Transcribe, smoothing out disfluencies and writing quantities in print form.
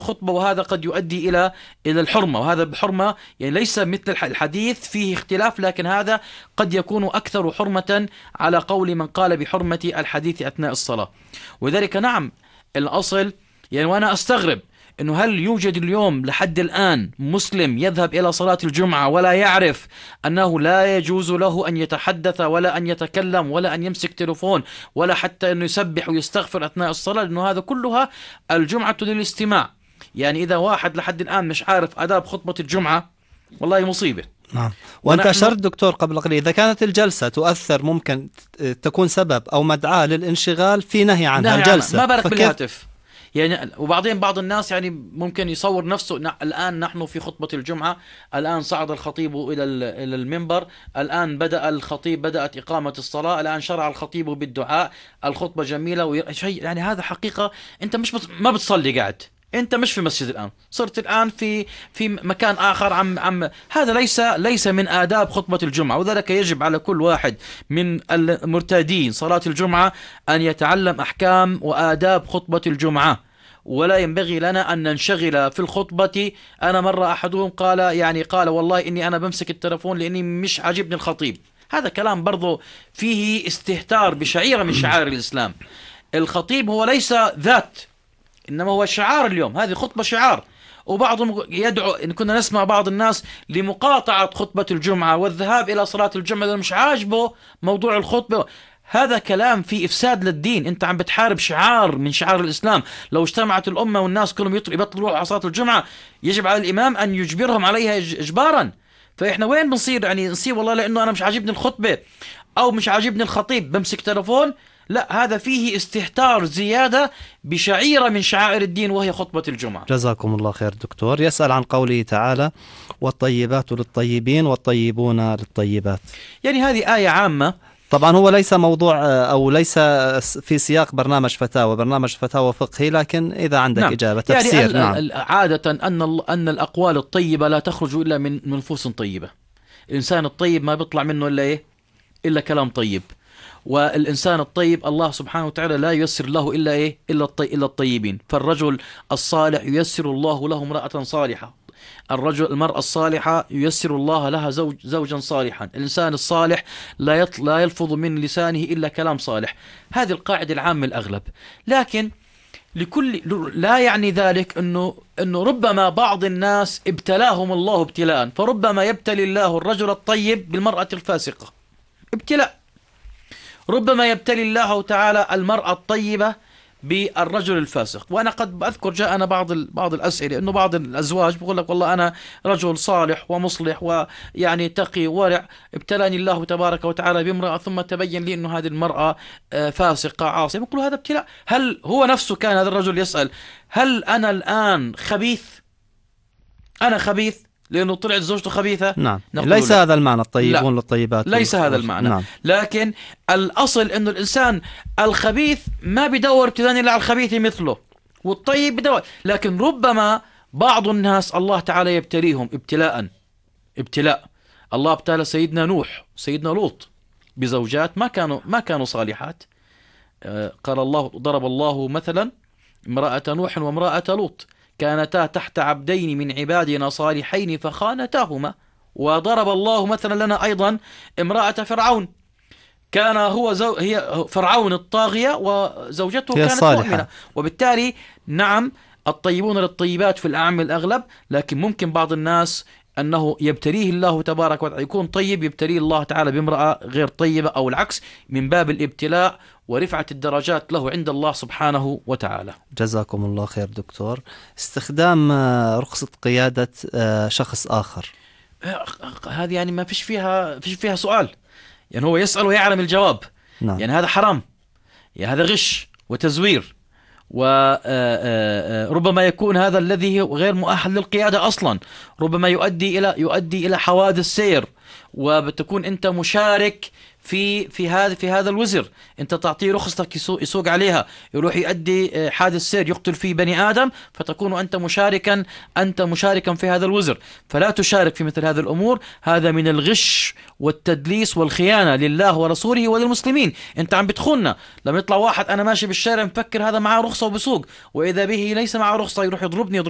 خطبة، وهذا قد يؤدي إلى الحرمة، وهذا بحرمة يعني ليس مثل الحديث فيه اختلاف، لكن هذا قد يكون أكثر حرمة على قول من قال بحرمة الحديث أثناء الصلاة. وذلك نعم الأصل يعني، وأنا أستغرب أنه هل يوجد اليوم لحد الآن مسلم يذهب إلى صلاة الجمعة ولا يعرف أنه لا يجوز له أن يتحدث ولا أن يتكلم ولا أن يمسك تلفون ولا حتى أنه يسبح ويستغفر أثناء الصلاة، لأنه هذا كلها الجمعة للاستماع. يعني إذا واحد لحد الآن مش عارف آداب خطبة الجمعة، والله مصيبة. نعم. وأنت أشرت دكتور قبل قليل إذا كانت الجلسة تؤثر ممكن تكون سبب أو مدعاة للانشغال في نهي عنها الجلسة، ما بالك بالهاتف يعني. وبعدين بعض الناس يعني ممكن يصور نفسه الآن نحن في خطبة الجمعة، الآن صعد الخطيب إلى المنبر، الآن بدأ الخطيب، بدأت إقامة الصلاة، الآن شرع الخطيب بالدعاء، الخطبة جميلة شيء يعني. هذا حقيقة أنت مش ما بتصلي قاعد، انت مش في مسجد الان، صرت الان في مكان اخر. عم هذا ليس من آداب خطبة الجمعة. وذلك يجب على كل واحد من المرتادين صلاة الجمعة ان يتعلم احكام وآداب خطبة الجمعة، ولا ينبغي لنا ان ننشغل في الخطبة. انا مرة احدهم قال والله اني انا بمسك التلفون لاني مش عاجبني الخطيب. هذا كلام برضو فيه استهتار بشعيرة من شعائر الاسلام. الخطيب هو ليس ذات، إنما هو شعار اليوم، هذه خطبة شعار. وبعضهم يدعو، إن كنا نسمع بعض الناس لمقاطعة خطبة الجمعة والذهاب إلى صلاة الجمعة لأنه مش عاجبه موضوع الخطبة. هذا كلام فيه إفساد للدين. أنت عم بتحارب شعار من شعار الإسلام. لو اجتمعت الأمة والناس كلهم يبطلوا على صلاة الجمعة، يجب على الإمام أن يجبرهم عليها إجبارا. فإحنا وين بنصير يعني نصير والله لأنه أنا مش عاجبني الخطبة أو مش عاجبني الخطيب بمسك تلفون؟ لا، هذا فيه استهتار زيادة بشعيرة من شعائر الدين وهي خطبة الجمعة. جزاكم الله خير دكتور. يسأل عن قوله تعالى والطيبات للطيبين والطيبون للطيبات، يعني هذه آية عامة. طبعا هو ليس موضوع أو ليس في سياق برنامج فتاوى فقهي، لكن إذا عندك إجابة تفسير. يعني عادة أن الأقوال الطيبة لا تخرج إلا من نفوس طيبة. الإنسان الطيب ما بيطلع منه إلا كلام طيب. والإنسان الطيب الله سبحانه وتعالى لا ييسر له إلا الطيبين. فالرجل الصالح ييسر الله له امرأة صالحة، المرأة الصالحة ييسر الله لها زوجا صالحا، الإنسان الصالح لا يلفظ من لسانه إلا كلام صالح. هذه القاعدة العامة الأغلب. لكن لا يعني ذلك أنه ربما بعض الناس ابتلاهم الله ابتلاء، فربما يبتلي الله الرجل الطيب بالمرأة الفاسقة ابتلاء، ربما يبتلي الله تعالى المرأة الطيبة بالرجل الفاسق. وأنا قد أذكر جاءنا بعض الأسئلة أنه بعض الأزواج بيقول لك والله أنا رجل صالح ومصلح ويعني تقي ورع، ابتلاني الله تبارك وتعالى بامرأة ثم تبين لي أنه هذه المرأة فاسقة عاصية. بيقولوا هذا ابتلاء. هل هو نفسه كان هذا الرجل يسأل هل أنا الآن خبيث؟ أنا خبيث لأنه طلعت زوجته خبيثة؟ نعم. ليس هذا المعنى الطيبون للطيبات، ليس هذا المعنى. نعم. لكن الأصل أنه الإنسان الخبيث ما بدور ابتلاء إلا على الخبيث مثله، والطيب بدور. لكن ربما بعض الناس الله تعالى يبتليهم ابتلاء. الله ابتلى سيدنا نوح سيدنا لوط بزوجات ما كانوا صالحات. قال الله ضرب الله مثلا امرأة نوح وامرأة لوط كانتا تحت عبدين من عبادنا صالحين فخانتاهما. وضرب الله مثلا لنا أيضا امرأة فرعون، كان هي فرعون الطاغية وزوجته كانت مؤمنة. وبالتالي نعم الطيبون للطيبات في الأعم الأغلب، لكن ممكن بعض الناس أنه يبتليه الله تبارك وتعالى يكون طيب، يبتليه الله تعالى بامرأة غير طيبة أو العكس، من باب الابتلاء ورفعة الدرجات له عند الله سبحانه وتعالى. جزاكم الله خير دكتور. استخدام رخصة قيادة شخص آخر، هذه يعني ما فيش فيها سؤال. يعني هو يسأل ويعلم الجواب. نعم. يعني هذا حرام، يعني هذا غش وتزوير، وربما يكون هذا الذي غير مؤهل للقيادة أصلا، ربما يؤدي إلى حوادث سير، وبتكون أنت مشارك في هذا الوزر. أنت تعطيه رخصتك يسوق عليها، يروح يؤدي حادث سير يقتل فيه بني آدم، فتكون أنت مشاركا في هذا الوزر. فلا تشارك في مثل هذه الأمور. هذا من الغش والتدليس والخيانة لله ورسوله وللمسلمين. أنت عم بتخوننا. لما يطلع واحد أنا ماشي بالشارع مفكر هذا معه رخصة وبسوق، وإذا به ليس معه رخصة، يروح يضربني